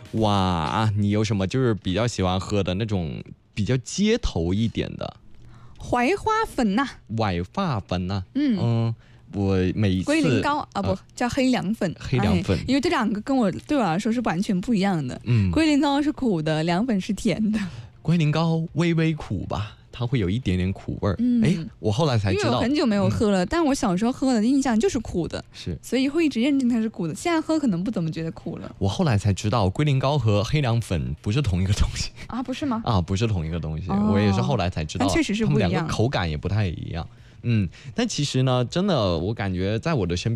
哇，你有什么就是比较喜欢喝的那种比较街头一点的？ 槐花粉呐、 槐花粉呐、我每一次龟苓膏啊不、叫黑凉粉， 黑凉粉因为这两个对我来说是完全不一样的。龟苓膏是苦的，凉粉是甜的。 龟苓膏微微苦吧，它会有一点点苦味儿。我后来才知道， 因为我很久没有喝了，但我小时候喝的印象就是苦的， 是， 所以会一直认定它是苦的。现在喝可能不怎么觉得苦了。 我后来才知道，龟苓膏和黑凉粉不是同一个东西啊，不是吗？ 啊，不是同一个东西，我也是后来才知道， 但确实是不一样， 它们两个口感也不太一样。但其实呢，真的，我感觉在我的身边。